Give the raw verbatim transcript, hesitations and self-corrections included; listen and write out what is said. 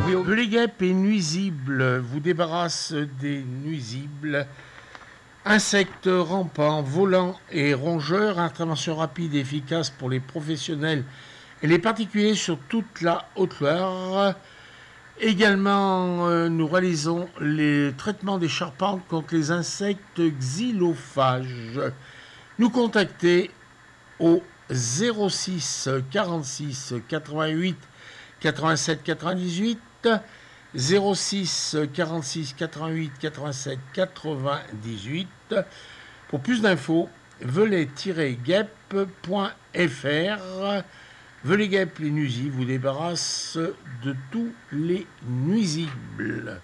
Guillaume. Velay guêpes et nuisibles vous débarrasse des nuisibles. Insectes rampants, volants et rongeurs, intervention rapide et efficace pour les professionnels et les particuliers sur toute la Haute-Loire. Également, euh, nous réalisons les traitements des charpentes contre les insectes xylophages. Nous contacter au zéro six quarante-six quatre-vingt-huit quatre-vingt-sept quatre-vingt-dix-huit, zéro six quarante-six quatre-vingt-huit quatre-vingt-sept quatre-vingt-dix-huit. Pour plus d'infos, velay tiret guêpes point f r. Velay guêpes les nuisibles vous débarrasse de tous les nuisibles.